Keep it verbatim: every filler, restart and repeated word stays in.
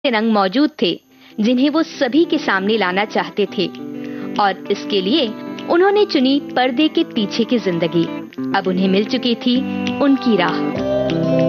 रंग मौजूद थे जिन्हें वो सभी के सामने लाना चाहते थे, और इसके लिए उन्होंने चुनी पर्दे के पीछे की जिंदगी। अब उन्हें मिल चुकी थी उनकी राह।